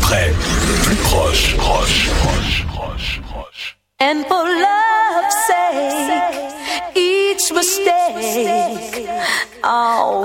près, plus proche. And for love's sake, each mistake, oh,